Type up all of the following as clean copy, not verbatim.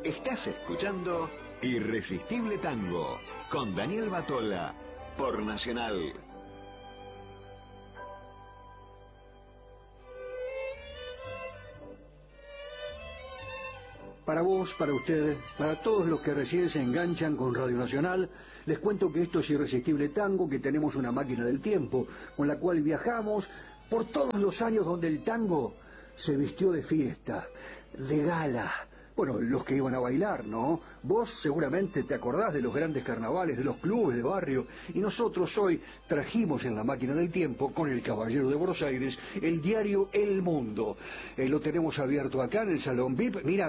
Estás escuchando Irresistible Tango con Daniel Batola por Nacional. Para vos, para usted, para todos los que recién se enganchan con Radio Nacional, les cuento que esto es Irresistible Tango, que tenemos una máquina del tiempo con la cual viajamos por todos los años donde el tango se vistió de fiesta, de gala. Bueno, los que iban a bailar, ¿no? Vos seguramente te acordás de los grandes carnavales, de los clubes de barrio, y nosotros hoy trajimos en la máquina del tiempo, con el Caballero de Buenos Aires, el diario El Mundo. Lo tenemos abierto acá en el Salón VIP. Mira.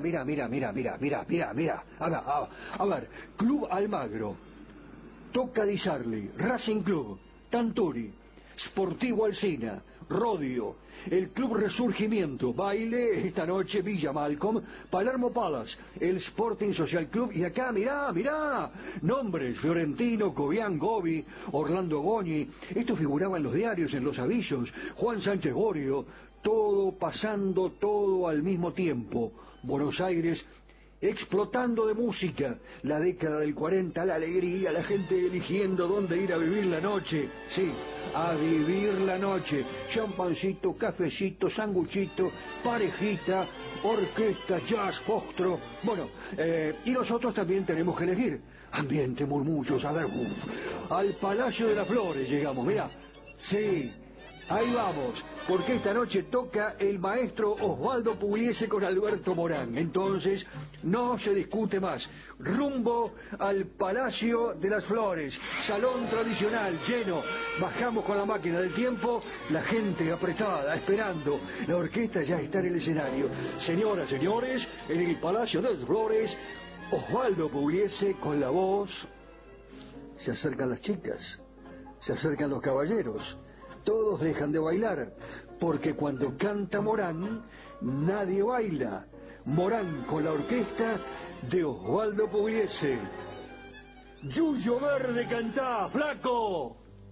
A ver, Club Almagro, Toca di Sarli, Racing Club, Tanturi, Sportivo Alsina, Rodio, el Club Resurgimiento, baile esta noche Villa Malcolm, Palermo Palace, el Sporting Social Club, y acá mirá, nombres: Fiorentino, Cobian, Gobi, Orlando Goñi. Esto figuraba en los diarios, en los avisos. Juan Sánchez Gorio, todo pasando, todo al mismo tiempo. Buenos Aires explotando de música, la década del 40, la alegría, la gente eligiendo dónde ir a vivir la noche. Sí, a vivir la noche. Champancito, cafecito, sanguchito, parejita, orquesta, jazz, foxtrot. Bueno, y nosotros también tenemos que elegir. Ambiente, murmullos, a ver, al Palacio de las Flores llegamos, mirá. Sí, ahí vamos, porque esta noche toca el maestro Osvaldo Pugliese con Alberto Morán. Entonces, no se discute más. Rumbo al Palacio de las Flores, salón tradicional, lleno. Bajamos con la máquina del tiempo, la gente apretada, esperando. La orquesta ya está en el escenario. Señoras, señores, en el Palacio de las Flores, Osvaldo Pugliese con la voz. Se acercan las chicas, se acercan los caballeros. Todos dejan de bailar, porque cuando canta Morán, nadie baila. Morán con la orquesta de Osvaldo Pugliese. Yuyo Verde, cantá, flaco.